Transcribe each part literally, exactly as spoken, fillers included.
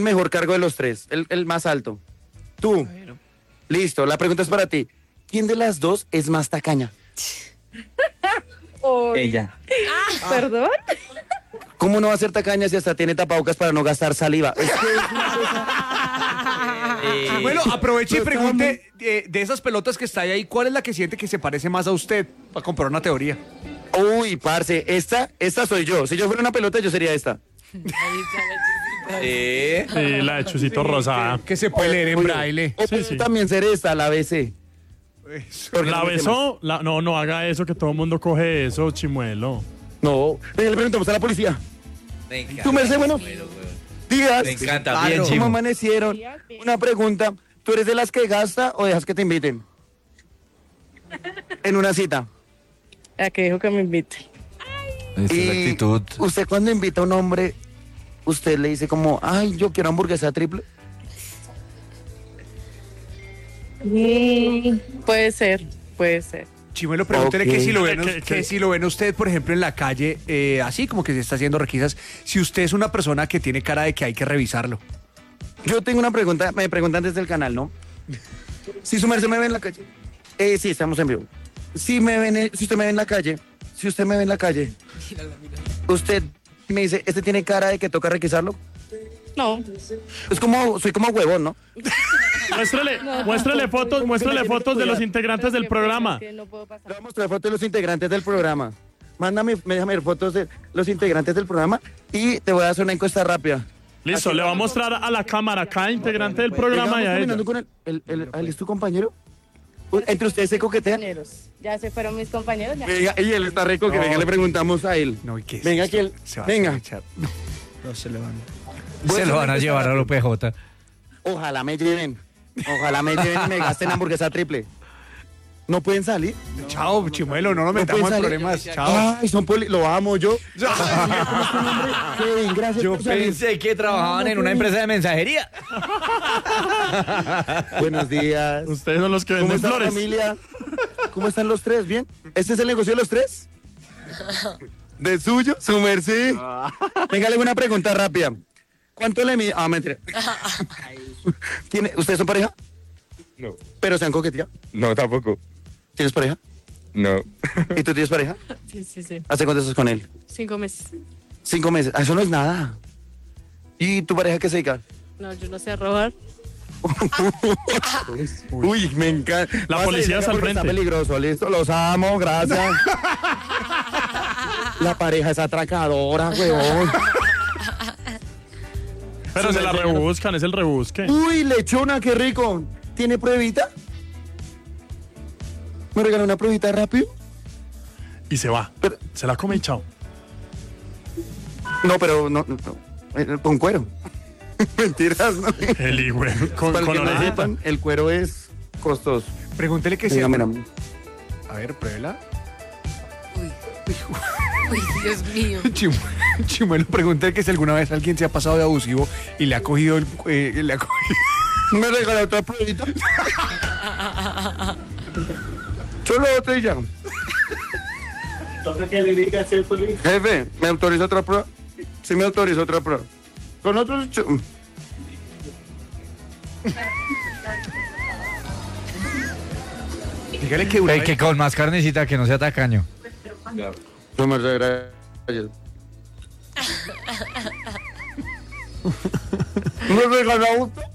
mejor cargo de los tres? El, el más alto. Tú. Bueno. Listo, la pregunta es para ti. ¿Quién de las dos es más tacaña? Oh, Ella. ¿Perdón? ¿Cómo no va a ser tacaña si hasta tiene tapabocas para no gastar saliva? Es que es una cosa... Eh, Bueno, aproveche y Pero pregunte eh, de esas pelotas que está ahí, ¿cuál es la que siente que se parece más a usted? Para comprar una teoría. Uy, parce, esta, esta soy yo. Si yo fuera una pelota, yo sería esta. eh, Sí, la de Chusito Rosada. Que se puede leer en Oye, braille. O Sí, puede sí. también ser esta, la B C. Eso. Porque ¿La no me besó? La- no, no haga eso, que todo el mundo coge eso, chimuelo. No, venga, le preguntamos a la policía. me encanta. Tú, Merced, bueno. Días. Me encanta, Claro. bien, ¿Cómo Chimo. amanecieron? Una pregunta. ¿Tú eres de las que gasta o dejas que te inviten? En una cita. A que dijo que me invite. Esta es la Y actitud. usted cuando invita a un hombre, usted le dice como, ay, yo quiero hamburguesa triple. Mm, puede ser, puede ser. Chimuelo, pregúntele Ok. que si lo ven, Que- que, que- si lo ven usted, por ejemplo, en la calle, eh, así como que se está haciendo requisas, si usted es una persona que tiene cara de que hay que revisarlo. Yo tengo una pregunta, me preguntan desde el canal, ¿no? Si su merced me ve en la calle. Eh, sí, estamos en vivo. Si me ven, eh, si usted me ve en la calle, si usted me ve en la calle, usted me dice, ¿este tiene cara de que toca requisarlo? No. Es como, soy como huevón, ¿no? Muéstrele, muéstrele fotos, muéstrele fotos de los integrantes del programa. No puedo pasar. Le voy a mostrar fotos de los integrantes del programa. Mándame, déjame ver fotos de los integrantes del programa y te voy a hacer una encuesta rápida. Listo, le va a mostrar a la cámara cada integrante del programa y Digamos, a ella. caminando con el, el, el- ¿él es tu compañero? ¿Entre ustedes se coquetean? Compañeros. Ya se fueron mis compañeros. Ya. Venga, y él está rico, que venga, le preguntamos a él. No, ¿y qué es Venga, esto? que él, Se va a venga. aprovechar. No, no se le van. Se lo van a llevar a lo P J. Ojalá me lleven, ojalá me lleven y me gasten hamburguesa triple. ¿No pueden salir? Chao, Chimuelo, no nos metamos en pueden salir. problemas. Chao. Ay, son poli... Lo amo yo. Kevin, gracias Yo por salir. pensé que trabajaban en una empresa de mensajería. Buenos días. Ustedes son los que ¿Cómo venden está la flores. familia? ¿Cómo están los tres? ¿Bien? ¿Este es el negocio de los tres? ¿De suyo? ¿Su merced? Venga, le hago una pregunta rápida. ¿Cuánto le mide? Ah, mentira. ¿Tiene... ¿Ustedes son pareja? No, ¿Pero se han coqueteado? no, tampoco. ¿Tienes pareja? No. ¿Y tú tienes pareja? Sí, sí, sí. ¿Hace cuánto estás con él? Cinco meses. Cinco meses. Ah, eso no es nada. ¿Y tu pareja qué se dedica? No, yo no sé robar. Uy, me encanta. La Vas a policía decir está al porque frente. Está peligroso, listo, los amo, gracias. La pareja es atracadora, huevón. Pero se la rebuscan, es el rebusque. Uy, lechona, qué rico. ¿Tiene pruebita? ¿Me regaló una pruebita rápido? Y se va. Pero- Se la come y chao. No, pero no, no, no, eh, con cuero. Mentiras, ¿no? El hijo, con, Para con que no orejita. sepan, el cuero es costoso. Pregúntele que si. Venga, mira. A ver, pruébela. Uy, Dios mío. Chimuelo, Chimuelo, pregúntele que si alguna vez alguien se ha pasado de abusivo y le ha cogido el. eh, le ha cogido. ¿Me regaló otra pruebita? Solo otra y ya. Jefe, ¿me autoriza otra prueba? Sí, me autoriza otra prueba. Con otros... ch- Dígale que una Que, vez- que con más carnecita, que no sea tacaño. No me gracias. ¿Me regaló otra?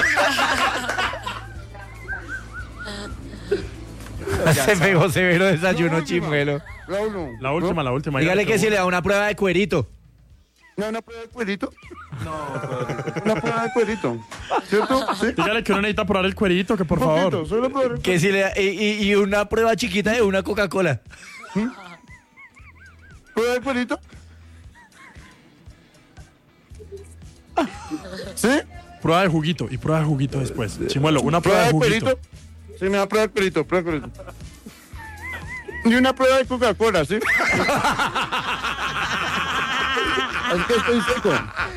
Se pegó severo desayuno, Chimuelo. La uno. La última, la última. Dígale ya la que si segunda. le da una prueba de cuerito. ¿No, una prueba de cuerito? No. Una prueba de cuerito. ¿Cierto? Sí. Dígale que uno necesita probar el cuerito, que por Poquito, favor. solo por... Que si le da- y, y- y una prueba chiquita de una Coca-Cola. ¿Prueba de cuerito? ¿Sí? Prueba de juguito y prueba de juguito después. Chimuelo, una ¿Prueba prueba de de juguito. cuerito? Sí, me da prueba de cuerito, prueba de cuerito. Y una prueba de Coca-Cola, ¿sí? Es que estoy seco.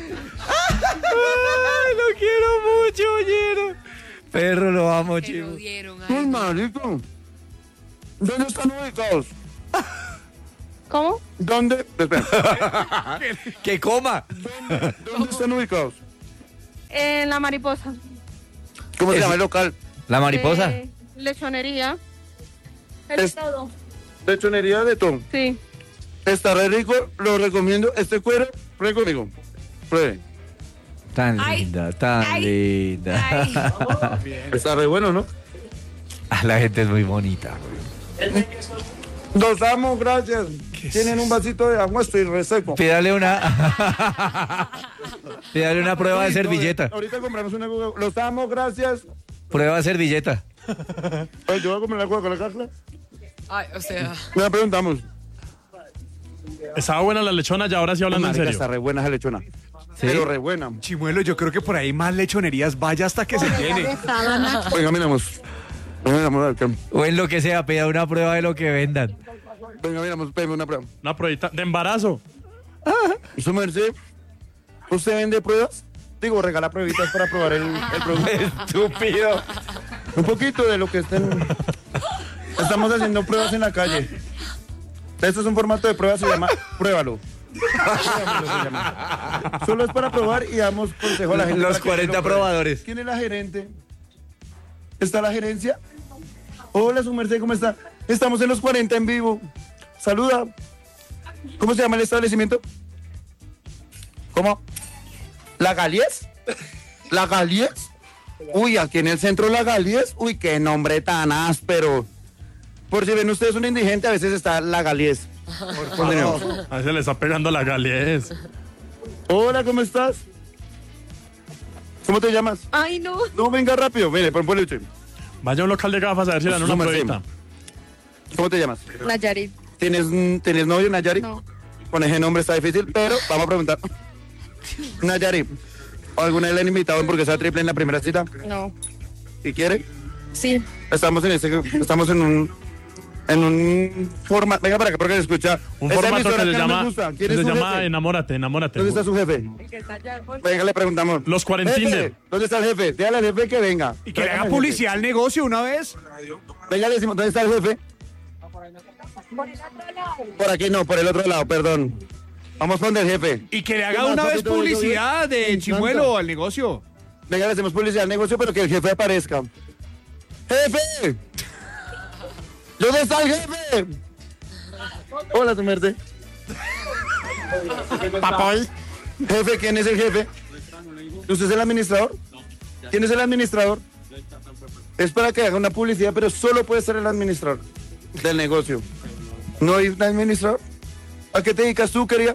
Ay, lo quiero mucho, oyeron. Perro, lo amo, Me lo chivo. dieron. ¡Qué Ay, no. marico! ¿Dónde están ubicados? ¿Cómo? ¿Dónde? Espera, Que coma. ¿dónde están ubicados? En la mariposa. ¿Cómo se Es- llama el local? La mariposa. Eh, lechonería. El Es- todo. Lechonería de Tom. Sí. Está re rico, lo recomiendo. Este cuero, pruebe conmigo. Pruebe. Tan Ay. linda, tan Ay. linda. Ay. Está re bueno, ¿no? Ah, la gente es muy bonita. Los amo, gracias. Tienen un vasito de agua, estoy reseco. Pídale una. Pídale una prueba de servilleta. Ahorita compramos una Coca- Los amo, gracias. Prueba de servilleta. Oye, yo voy a comer la Coca-Cola. Ay, o sea. Me la preguntamos. Estaba buena la lechona y ahora sí hablando en Marica, serio. está re buena esa lechona. Pero re buena. Chimuelo, yo creo que por ahí más lechonerías vaya hasta que se llene. Venga, miramos. Venga, miramos. a ver qué- O en lo que sea, pida una prueba de lo que vendan. Venga, miramos, pégame una prueba. Una pruebita de embarazo. Su merced, ¿usted vende pruebas? Digo, regala pruebitas para probar el, el producto. Estúpido. Un poquito de lo que estén. Estamos haciendo pruebas en la calle. Este es un formato de prueba, se llama Pruébalo. Pruébalo se llama. Solo es para probar y damos consejo a la gente. Los para que cuarenta lo pruebe. probadores. ¿Quién es la gerente? ¿Está la gerencia? Hola, su merced, ¿cómo está? Estamos en los cuarenta en vivo. Saluda. ¿Cómo se llama el establecimiento? ¿Cómo? ¿La Galies? ¿La Galies? Uy, aquí en el centro La Galies. Uy, qué nombre tan áspero. Por si ven ustedes un indigente, a veces está La Galies. Por favor. A veces le está pegando la galies. Hola, ¿cómo estás? ¿Cómo te llamas? Ay, no. No, venga rápido. Mire, pon ponle usted. Vaya a un local de gafas a ver si le dan una No me pruebita. ¿Cómo te llamas? Nayarit. ¿Tienes, mm, ¿tienes novio, Nayari? No. Con ese nombre está difícil, pero vamos a preguntar. Nayari, ¿alguna vez le han invitado a hamburguesa triple en la primera cita? No. ¿Si quiere? Sí. Estamos en este, estamos en un, en un formato. Venga para acá porque se escucha. Un Esa formato emisora que se no me llama, gusta. que ¿Quién es se su llama jefe? Enamórate, enamórate. ¿Dónde está su jefe? Venga, le preguntamos. Los cuarentinder. Jefe, ¿dónde está el jefe? Dígale al jefe que venga. Y que le Tráigame haga al publicidad al negocio una vez. jefe. Venga, le decimos, ¿dónde está el jefe? Por aquí no, por el otro lado, perdón. Vamos con el jefe. Y que le ¿Qué haga más, una vez papito? publicidad Me de encanta. Chimuelo al negocio. Venga, le hacemos publicidad al negocio, pero que el jefe aparezca. ¡Jefe! ¿Dónde está el jefe? Hola, tu merced. Papoy. Jefe, ¿quién es el jefe? ¿Usted es el administrador? ¿Quién es el administrador? Es para que haga una publicidad, pero solo puede ser el administrador del negocio. ¿No hay un administrador? ¿A qué te dedicas tú, querida?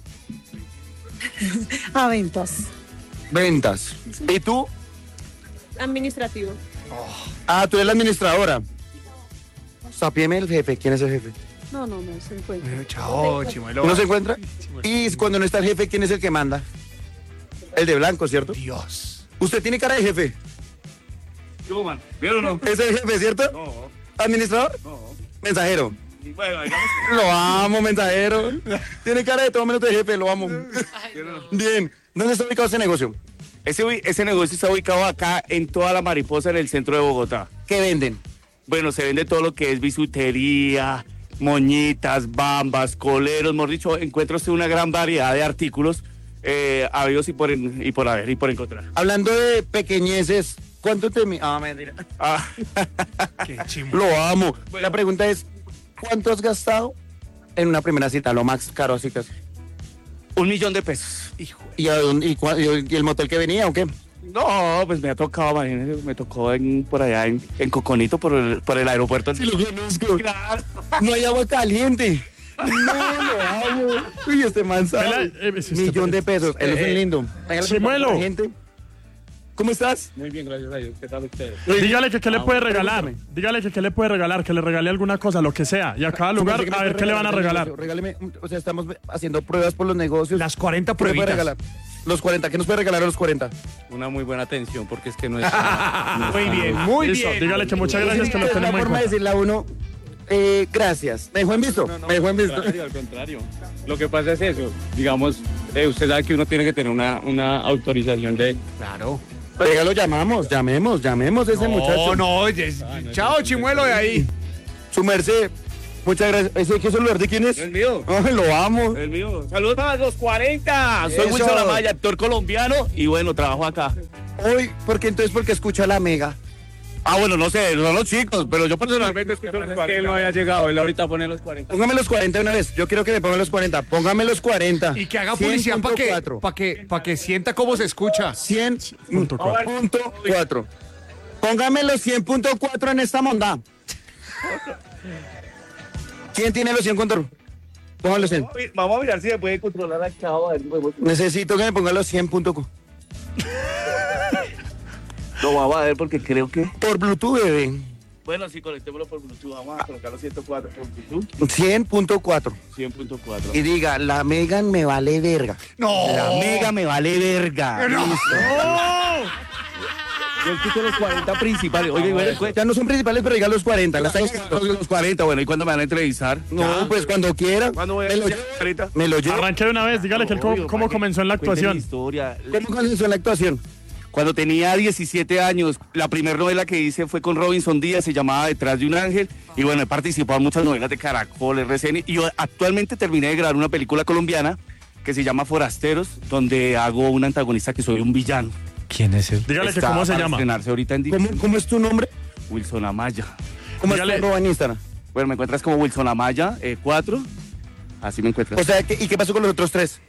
A ventas. Ventas. ¿Y tú? Administrativo. Ah, tú eres la administradora. Sapieme el jefe. ¿Quién es el jefe? No, no, no se encuentra. Eh, Chao, Chimuelo. ¿No se encuentra? Y cuando no está el jefe, ¿quién es el que manda? El de blanco, ¿cierto? Dios. Usted tiene cara de jefe. Yo, man. ¿Vieron o no? ¿Es el jefe, cierto? No. ¿Administrador? No. Mensajero. Bueno, digamos Lo amo, mensajero. Tiene cara de todo menos de jefe, lo amo. Bien. ¿Dónde está ubicado ese negocio? Ese, ubi- ese negocio está ubicado acá en toda la Mariposa, en el centro de Bogotá. ¿Qué venden? Bueno, se vende todo lo que es bisutería, moñitas, bambas, coleros, mejor dicho, encuentra usted una gran variedad de artículos eh, habidos y por, en- y por haber y por encontrar. Hablando de pequeñeces, ¿cuánto te... mi- Ah, mentira. Ah, Qué Chimuelo. Lo amo. La pregunta es, ¿cuánto has gastado en una primera cita? Lo más caro, así que... un millón de pesos. ¿Y, a dónde- y, cua- y el motel que venía o qué? No, pues me ha tocado, imagínese, me tocó en, por allá en, en Coconito, por el, por el aeropuerto. Sí, lo conozco. Claro. No hay agua caliente. No, lo amo. Uy, este man sabe. Vela, eh, es- es- Millón de pesos. Él es un lindo. Venga, le Chimuelo. preguntamos a la gente. ¿Cómo estás? Muy bien, gracias a Dios. ¿Qué tal ustedes? Dígale que qué le Ah, puede regalar. pregúntame. Dígale que qué le puede regalar, que le regale alguna cosa, lo que sea. Y a cada lugar, a ver qué le van a regalar. Regáleme, o sea, estamos haciendo pruebas por los negocios. Las cuarenta ¿Qué le puede pruebitas. regalar? Los cuarenta, ¿qué nos puede regalar a los cuarenta? Una muy buena atención, porque es que no es... Muy bien, muy Listo, bien. dígale que muchas gracias, que lo Es la tenemos en forma de cuenta. decirle a uno, eh, gracias. ¿Me dejó en visto? Me dejó en visto. Al contrario, al contrario. Lo que pasa es eso. Digamos, eh, usted sabe que uno tiene que tener una, una autorización de... Claro. Venga, lo llamamos, llamemos, llamemos a ese muchacho. No, no, yes- chao, Chimuelo de ahí. Su merced, Muchas gracias. ¿Ese hay que saludar de quién es? El mío. Ay, lo amo. El mío. Saludos para los cuarenta. Soy Eso. Wilson Amaya, actor colombiano y bueno, trabajo acá. Hoy, ¿por qué entonces? Porque escucha la mega. Ah, bueno, no sé, son los chicos, pero yo personalmente escucho los cuarenta. Él no había llegado, él ahorita pone los cuarenta. Póngame los cuarenta de una vez. Yo quiero que me pongan los cuarenta. Póngame los cuarenta. Y que haga publicidad para que, pa que, pa que sienta cómo se escucha. cien punto cuatro. Póngame los cien punto cuatro en esta monda. ¿Quién tiene los cien punto cuatro? Póngame los cien. Vamos a mirar si se puede controlar acá. A ver, podemos- Necesito que me pongan los cien punto cuatro. No, vamos a ver porque creo que... Por Bluetooth, bebé. Bueno, sí, conectémoslo por Bluetooth. Vamos a colocar los ciento cuatro por Bluetooth. cien punto cuatro. cien punto cuatro. Y diga, la Megan me vale verga. No. La Mega me vale verga. Listo. Yo escucho los cuarenta principales. Oye, bueno, cu- Ya no son principales, pero diga los cuarenta. Las los, los cuarenta, bueno, ¿y cuándo me van a entrevistar? No, pues cuando quiera. ¿Cuándo voy a Me lo, decir ahorita? me lo llevo. Arranque de una vez, dígale que él cómo, Obvio, cómo para que comenzó en la cuente mi actuación. historia. ¿Cómo comenzó en la actuación? Cuando tenía diecisiete años, la primera novela que hice fue con Robinson Díaz, se llamaba Detrás de un ángel, y bueno, he participado en muchas novelas de Caracol, R C N, y yo actualmente terminé de grabar una película colombiana que se llama Forasteros, donde hago un antagonista que soy un villano. ¿Quién es él? Dígale que Está cómo se para llama. estrenarse ahorita en ¿Cómo, diciembre. cómo es tu nombre? Wilson Amaya. ¿Cómo Dígale. es tu arroba en Instagram? Bueno, me encuentras como Wilson Amaya cuatro, así me encuentras. O sea, ¿qué- ¿y qué pasó con los otros tres?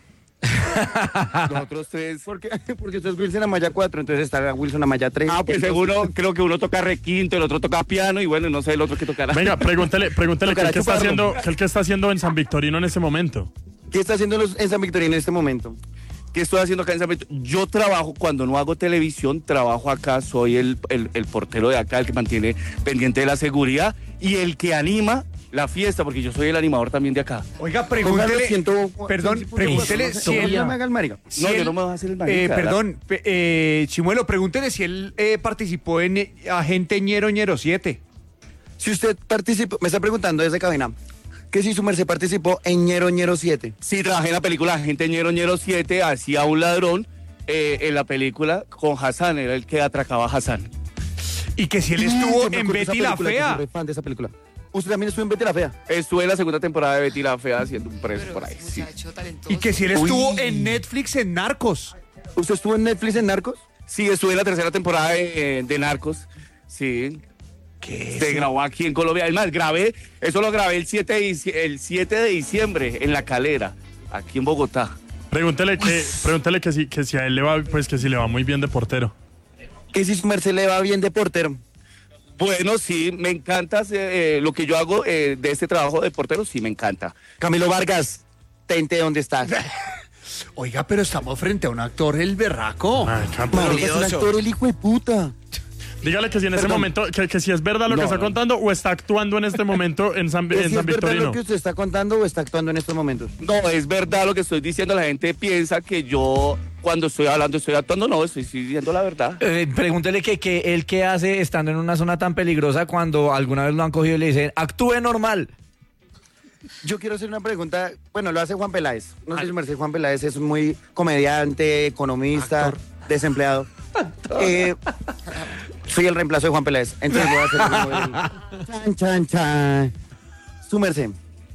Los otros tres... ¿Por qué? Porque usted es Wilson Amaya cuatro, entonces está Wilson Amaya tres. Ah, pues uno, creo que uno toca requinto, el otro toca piano, y bueno, no sé el otro que tocará. Venga, pregúntele, pregúntele que el que, está Tocará haciendo, que el que está haciendo en San Victorino en ese momento. ¿Qué está haciendo los- en San Victorino en este momento? ¿Qué estoy haciendo acá en San Victorino? Yo trabajo, cuando no hago televisión, trabajo acá, soy el, el, el portero de acá, el que mantiene pendiente de la seguridad y el que anima la fiesta, porque yo soy el animador también de acá. Oiga, Póngalo pregúntele. ciento- Perdón, pregúntele si No, él. no me haga el marica. si No, yo él- no me voy a hacer el eh, marica, Perdón, pe- eh, Chimuelo, pregúntele si él eh, participó en eh, Agente Ñero Ñero siete. Si usted participó, me está preguntando desde cabina, que si su merced participó en Ñero Ñero siete. Sí, trabajé en la película Agente Ñero Ñero siete, hacía un ladrón eh, en la película con Hassan, era el que atracaba a Hassan. Y que si él estuvo Yo me en acuerdo de esa Betty la película, que Fea. soy fan de esa película. ¿Usted también estuvo en Betty la Fea? Estuve en la segunda temporada de Betty la Fea haciendo un preso Pero por ahí. ese Sí. muchacho talentoso. Y que si él Uy. estuvo en Netflix en Narcos. ¿Usted estuvo en Netflix en Narcos? Sí, estuve en la tercera temporada de, de Narcos. Sí. Se grabó aquí en Colombia. Es más, grabé, eso lo grabé el siete de, dici- el siete de diciembre en La Calera, aquí en Bogotá. Pregúntele que, pregúntele que si, que si a él le va, pues que si le va muy bien de portero. Que si su merced le va bien de portero. Bueno, sí, me encanta eh, lo que yo hago eh, de este trabajo de portero, sí me encanta. Camilo Vargas, tente, ¿dónde estás? Oiga, pero estamos frente a un actor, el berraco. Ay, campo. Marica, es un actor, el hijo de puta. Dígale que si en ese Perdón. momento, que, que si es verdad lo que No, está no. contando o está actuando en este momento en San, ¿Es, en si San es verdad Victorino. lo que usted está contando o está actuando en estos momentos? No, es verdad lo que estoy diciendo, la gente piensa que yo cuando estoy hablando estoy actuando, no, estoy diciendo la verdad. Eh, pregúntele que, que él qué hace estando en una zona tan peligrosa cuando alguna vez lo han cogido y le dicen, actúe normal. Yo quiero hacer una pregunta. Bueno, lo hace Juan Peláez. No sé si su merced Juan Peláez es muy comediante, economista, desempleado. Eh, soy el reemplazo de Juan Peláez. Entonces voy a hacer lo mismo de- Chan, chan, chan. Su merced.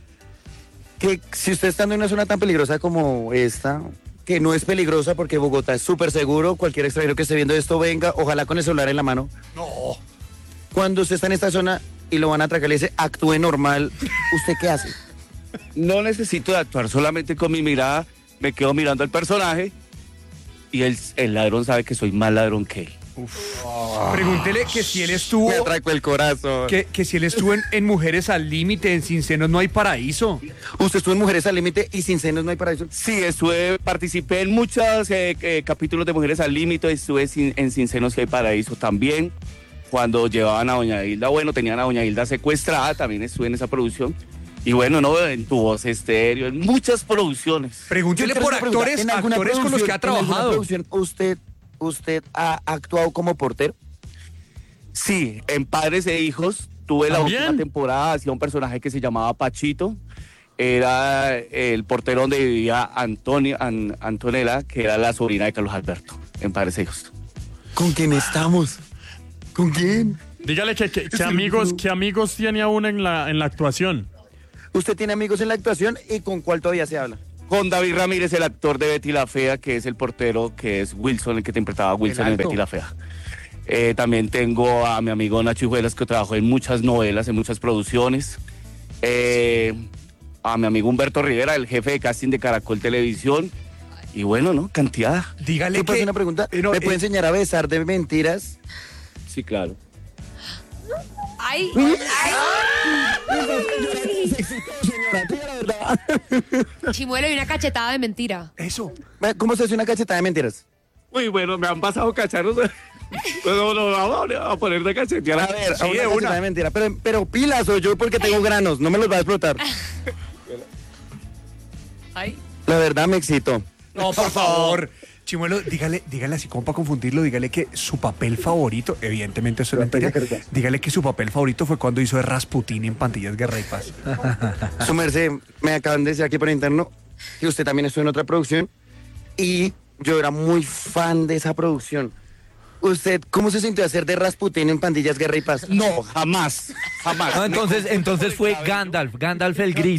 Que si usted estando en una zona tan peligrosa como esta, que no es peligrosa porque Bogotá es súper seguro, cualquier extranjero que esté viendo esto venga, ojalá con el celular en la mano. No. Cuando usted está en esta zona y lo van a atracar y le dice, actúe normal, ¿usted qué hace? No necesito de actuar, solamente con mi mirada me quedo mirando al personaje y el, el ladrón sabe que soy más ladrón que él. Pregúntele que si él estuvo. Me atracó el corazón. Que, que si él estuvo en, en Mujeres al Límite, en Sin Senos No Hay Paraíso. Usted estuvo en Mujeres al Límite y Sin Senos No Hay Paraíso. Sí, estuve, participé en muchos eh, eh, capítulos de Mujeres al Límite, estuve sin- en Sin Senos que hay Paraíso también, cuando llevaban a Doña Hilda, bueno, tenían a Doña Hilda secuestrada, también estuve en esa producción. Y bueno, no, en Tu Voz Estéreo, en muchas producciones. Pregúntele Yo por quiero hacer una actores, pregunta. ¿En alguna actores con los que ha producción- en alguna trabajado. producción usted, ¿Usted ha actuado como portero? Sí, en Padres e Hijos tuve la ¿También? última temporada, hacía un personaje que se llamaba Pachito, era el portero donde vivía Antonio, An- Antonella, que era la sobrina de Carlos Alberto, en Padres e Hijos. ¿Con quién estamos? ¿Con quién? Dígale que, que, que amigos, que amigos tiene aún en la, en la actuación. ¿Usted tiene amigos en la actuación y con cuál todavía se habla? Con David Ramírez, el actor de Betty la Fea, que es el portero, que es Wilson, el que te interpretaba a Wilson El en alto. Betty la Fea. Eh, también tengo a mi amigo Nacho Hijuelas, que trabajó en muchas novelas, en muchas producciones. Eh, a mi amigo Humberto Rivera, el jefe de casting de Caracol Televisión. Y bueno, ¿no? Cantidad. Dígale ¿Le puedo que... hacer una pregunta? eh, no, ¿Me puede eh, enseñar a besar de mentiras? Sí, claro. Ay, Señora, diga la verdad. Chimuelo y una cachetada de mentira. Eso. ¿Cómo se hace una cachetada de mentiras? Muy bueno, me han pasado cacharros. No, no, vamos a poner de cachetear. A ver, Sí, a una de cachetada una. de mentira. Pero, pero pilas soy yo porque tengo granos, no me los va a explotar. Ay. La verdad me excito. No, por favor. Chimuelo, dígale, dígale así como para confundirlo, dígale que su papel favorito, evidentemente eso es mentira, dígale que su papel favorito fue cuando hizo de Rasputín en Pantillas Guerra y Paz. Su merced, me acaban de decir aquí por interno que usted también estuvo en otra producción y yo era muy fan de esa producción. ¿Usted cómo se sintió hacer de Rasputín en Pandillas Guerra y Paz? No, jamás, jamás. No, entonces, entonces fue Gandalf, Gandalf el gris.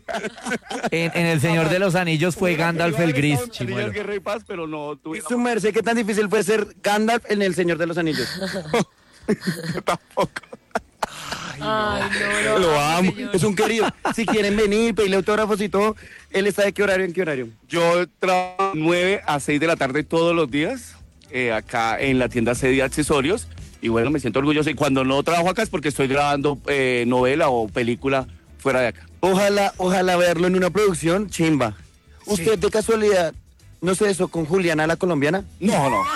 En, en El Señor de los Anillos fue Gandalf el gris, Chimuelo. Guerra y Paz, pero no tuve ¿Y su merced qué tan difícil fue ser Gandalf en El Señor de los Anillos? tampoco. Ay, no, no. Lo amo, señor. es un querido. Si quieren venir, pedirle autógrafos y todo, ¿él está de qué horario en qué horario? Yo trabajo nueve a seis de la tarde todos los días, eh, acá en la tienda C D Accesorios. Y bueno, me siento orgulloso. Y cuando no trabajo acá es porque estoy grabando eh, novela o película fuera de acá. Ojalá, ojalá verlo en una producción chimba. ¿Usted de casualidad no se besó con Juliana la colombiana? No, no.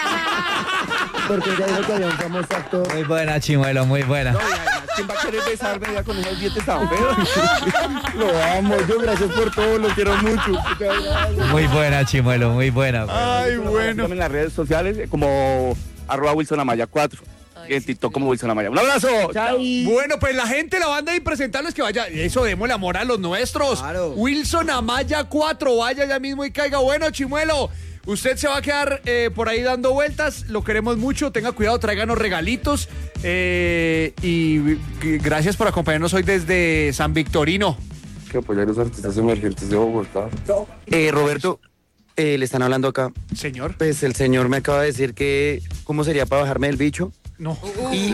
Porque ella dijo que había un famoso actor. Muy buena, Chimuelo, muy buena. ¿Quién va a querer besarme ya con esos dientes tan feos? Lo amo, yo gracias por todo, lo quiero mucho. Muy buena, Chimuelo, muy buena. Ay, bueno. En las redes sociales eh, como arroba Wilson Amaya cuatro. Ay, En sí, TikTok sí. como Wilson Amaya. ¡Un abrazo! Bueno, pues la gente, la banda y presentarles que vaya, eso démosle amor a los nuestros. Claro. Wilson Amaya cuatro, vaya ya mismo y caiga. Bueno, Chimuelo, usted se va a quedar eh, por ahí dando vueltas, lo queremos mucho, tenga cuidado, tráiganos regalitos eh, y g- gracias por acompañarnos hoy desde San Victorino. Que apoyar a los artistas emergentes de Bogotá. Eh, Roberto, eh, le están hablando acá. Señor, Pues el señor me acaba de decir que cómo sería para bajarme del bicho. no. Y,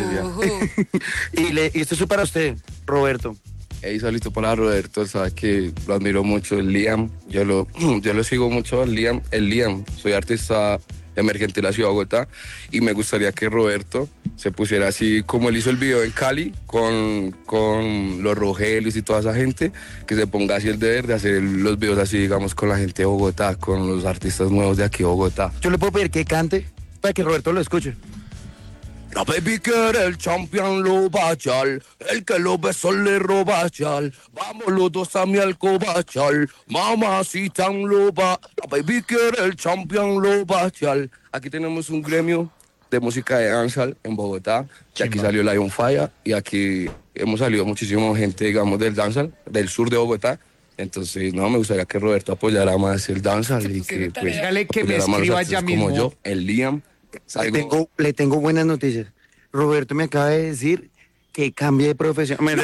y, le, y esto es para usted, Roberto. Ahí saliste para Roberto, sabes que lo admiro mucho, el Liam. Yo lo, yo lo sigo mucho, el Liam. El Liam, soy artista emergente de la ciudad de Bogotá y me gustaría que Roberto se pusiera así como él hizo el video en Cali con, con los Rogelios y toda esa gente, que se ponga así el deber de hacer los videos así, digamos, con la gente de Bogotá, con los artistas nuevos de aquí de Bogotá. Yo le puedo pedir que cante para que Roberto lo escuche. La baby quiere el champion lo bachal, el que lo besó le roba chal. Vamos los dos a mi alcoba chal, mamacita lo va. La baby quiere el champion lo bachal. Aquí tenemos un gremio de música de dancehall en Bogotá, que aquí salió Lion Fire y aquí hemos salido muchísima gente, digamos, del dancehall, del sur de Bogotá. Entonces, no, me gustaría que Roberto apoyara más el dancehall y que, pues, Dígale que me apoyara más los escriba artistas ya mismo. como yo, el Liam. Le Salgo- tengo, le tengo buenas noticias. Roberto me acaba de decir que cambie de profesión. Me-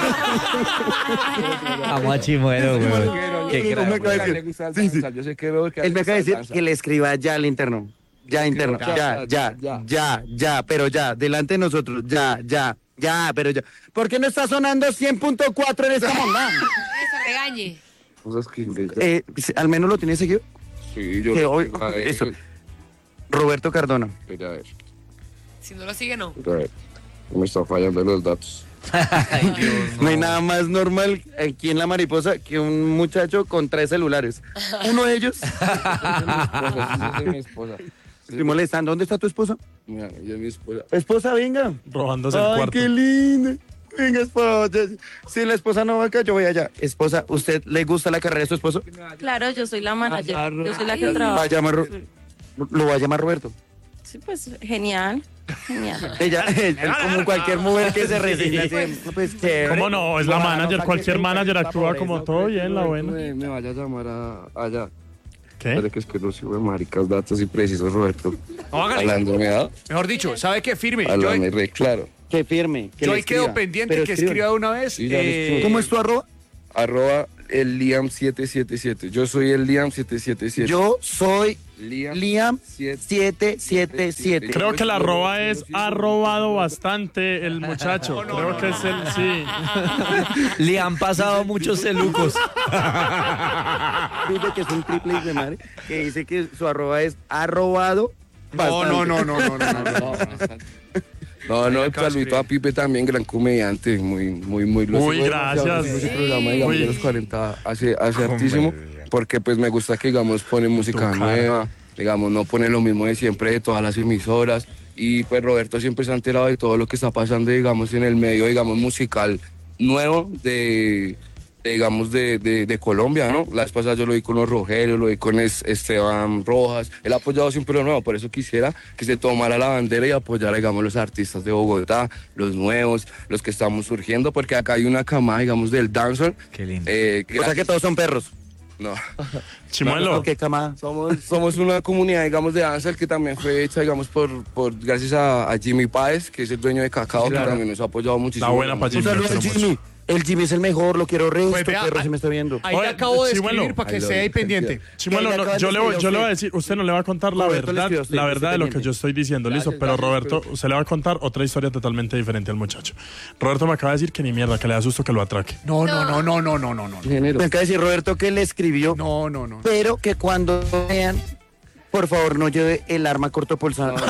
Amo a Chimuelo, güey. Qué Él gran- me acaba de decir- sí, sí. Yo sé que veo que Él me acaba de decir que le escriba ya al interno. Ya interno. Ya, ya, ya, ya, pero ya. Delante de nosotros. Ya, ya, ya, pero ya. ¿Por qué no está sonando cien punto cuatro en esta onda? Eso, regañe. cosas que... Eh, al menos lo tiene seguido. Sí, yo... Que hoy- A ver, eso. Roberto Cardona. Mira, a ver, Si no lo sigue, no. mira, a ver. Me están fallando los datos. Ay, Dios, No hay nada más normal aquí en La Mariposa que un muchacho con tres celulares. Uno de ellos, Esa es mi esposa. estoy molestando. ¿Dónde está tu esposa? Mira, ella es mi esposa. Esposa, venga. Robándose el Ay, cuarto. qué linda. Venga, esposa. Si la esposa no va acá, yo voy allá. Esposa, ¿usted le gusta la carrera de su esposo? Claro, yo soy la manager. Yo soy la que trabaja. Va a llamar, Ro- lo va a llamar Roberto. Sí, pues genial. Genial. Ella, él, él como cualquier mujer que se resigna. así, pues, chévere. ¿Cómo no? Es la manager. Cualquier manager actúa como todo bien, la buena. Me, me vaya a llamar a, allá. ¿Qué? Pero que es que no sirve maricas, datos y precisos, Roberto. No, hágale. Hablando, ¿me da? Mejor dicho, ¿sabe qué? Firme. Yo, Háblame re claro. Que firme. Que yo le ahí quedo escriba. pendiente Pero que escriba. escriba de una vez. Sí, ya le eh, escribo. ¿Cómo es tu arroba? arroba el Liam siete siete siete. Yo soy el Liam siete siete siete. Yo soy Liam, Liam siete siete siete. Creo que la arroba es ha robado bastante el muchacho. Creo que es el sí. Le han pasado muchos celucos. Dice que es un triple hijo de madre, que dice que su arroba es ha robado No, bastante. no, no, no, no, no, no, no. No, no, Ahí acabas saludito de a Pipe también, gran comediante, muy, muy, muy... lo Muy sigo demasiado, gracias. sigo ese programa, digamos, Uy. de los cuarenta hace, hace hartísimo, porque pues me gusta que, digamos, pone música Tu cara. nueva, digamos, no pone lo mismo de siempre de todas las emisoras, y pues Roberto siempre se ha enterado de todo lo que está pasando, digamos, en el medio, digamos, musical nuevo de... de, digamos, de, de, de Colombia, ¿no? La vez pasada yo lo vi con los Rogelio, lo vi con es- Esteban Rojas. Él ha apoyado siempre lo nuevo, por eso quisiera que se tomara la bandera y apoyara, digamos, los artistas de Bogotá, los nuevos, los que estamos surgiendo, porque acá hay una camada, digamos, del dancehall. Qué lindo. Eh, O sea que todos son perros. No. Chimuelo. ¿Qué camada? Somos, somos una comunidad, digamos, de dancehall que también fue hecha, digamos, por, por gracias a, a Jimmy Páez, que es el dueño de Cacao, que también nos ha apoyado muchísimo. La buena pa' Un Jimmy. saludo lo al quiero Jimmy. El Jimmy es el mejor, lo quiero resto, Pues vea, perro, ah, si me está viendo. Ahí Oye, le acabo de Chimuelo. escribir para que Ahí lo esté ahí vi. pendiente. Chimuelo, Que le no, acaban yo, de le, voy- escribir yo a le voy a usted. decir, usted no le va a contar la Roberto le verdad, escribió a usted, la que verdad de esté lo que pendiente. yo estoy diciendo, listo, Gracias, pero gracias, Roberto, pero- usted le va a contar otra historia totalmente diferente al muchacho. Roberto me acaba de decir que ni mierda, que le da susto que lo atraque. No, no, no, no, no, no, no, no. Ingeniero. Me acaba de decir Roberto que le escribió, No, no, no. pero que cuando vean, por favor, no lleve el arma cortopulsada. Yo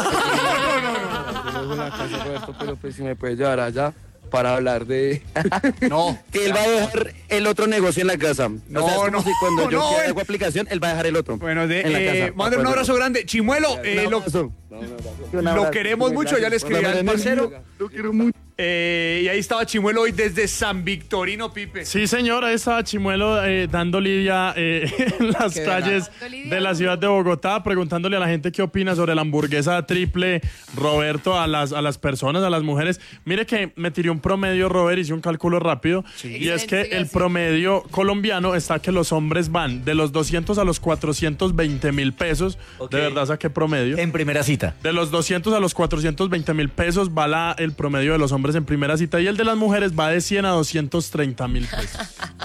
no la casa, Roberto, pero pues si me puede llevar allá para hablar de... No. Que él va a dejar el otro negocio en la casa. No, o sea, es como no, si cuando yo no, quiera eh. hago aplicación, él va a dejar el otro. Bueno, de, en la eh, casa. manden un abrazo grande. Chimuelo, eh, Un lo, abrazo. Un lo abrazo. queremos mucho, ya le escribí al parcero. Lo quiero mucho. Eh, y ahí estaba Chimuelo hoy desde San Victorino, Pipe. Sí, señor, ahí estaba Chimuelo eh, dando lidia eh, en las Qué calles Dando lidia. de la ciudad de Bogotá, preguntándole a la gente qué opina sobre la hamburguesa triple. Roberto, a las, a las personas, a las mujeres. Mire que me tiré un promedio, Robert, hice un cálculo rápido. Y es que Excelente, el sí. promedio colombiano está que los hombres van de los doscientos a los cuatrocientos veinte mil pesos. Ok. De verdad saqué promedio. En primera cita. De los doscientos a los cuatrocientos veinte mil pesos va la- el promedio de los hombres en primera cita y el de las mujeres va de cien a doscientos treinta mil pesos.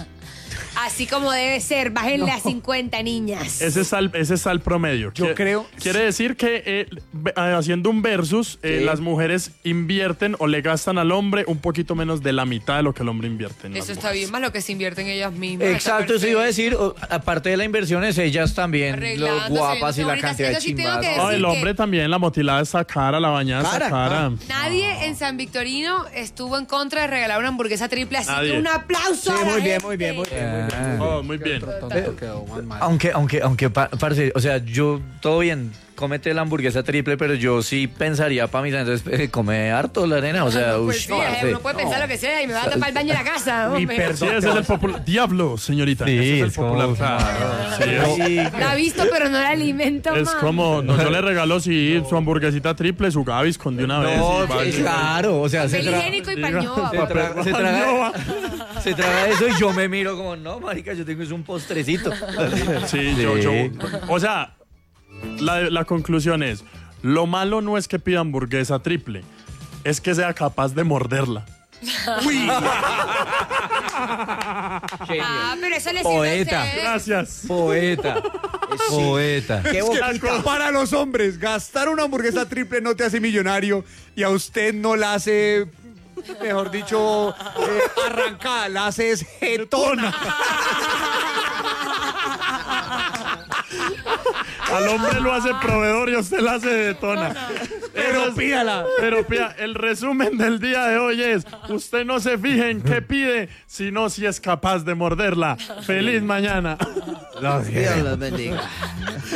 Así como debe ser, bájenle a cincuenta niñas. Ese es el, ese es el promedio. Yo Quiere- creo- Quiere decir que eh, ve- eh, haciendo un versus, eh, Sí. las mujeres invierten o le gastan al hombre un poquito menos de la mitad de lo que el hombre invierte. en las Eso está mujeres. bien, más lo que se invierte en ellas mismas. Exacto, eso iba a decir. o- Aparte de la inversión, es ellas también, lo Arreglándose, guapas y la bonitas. cantidad de Eso sí tengo chimbas. que No, decir el que- hombre también, la motilada está cara, la bañada está Cara, cara. ah. Nadie en San Victorino estuvo en contra de regalar una hamburguesa triple, así Nadie. que un aplauso. Sí, a la muy bien, gente. muy bien, muy bien. Ah. Oh, muy bien. Aunque, aunque, aunque, pa- parce, o sea, yo, todo bien, cómete la hamburguesa triple, pero yo sí pensaría para mis entonces eh, come harto la arena, o sea, Pues ush, sí, eh, parce. uno puede pensar lo que sea y me va a tapar el baño de la casa. Ni hombre. perdón. Sí, ese es el popular. Diablo, señorita. Sí, ese es el es como- popular. Claro, sí, es- Sí, La ha visto, pero no la alimento Es más. como, no, yo le regalo sí su hamburguesita triple, su Gaviscon de una vez. no, y va- sí, claro, o sea, se, Papel tra- higiénico y Diga- pañoa. se, papá. tra- se traga, se traga eso y yo me miro como, no, marica, yo tengo es un postrecito. Sí, yo, yo. O sea, la, la conclusión es, lo malo no es que pida hamburguesa triple, es que sea capaz de morderla. Ah, pero eso le sirve Poeta. a ustedes. Gracias. Poeta. Poeta. Es que para los hombres, gastar una hamburguesa triple no te hace millonario y a usted no la hace, mejor dicho, eh, arrancada, la hace es jetona. Al hombre lo hace proveedor y a usted la hace de tona. Pero pídala. Pero pida, el resumen del día de hoy es, usted no se fije en qué pide, sino si es capaz de morderla. Feliz mañana. Dios los bendiga.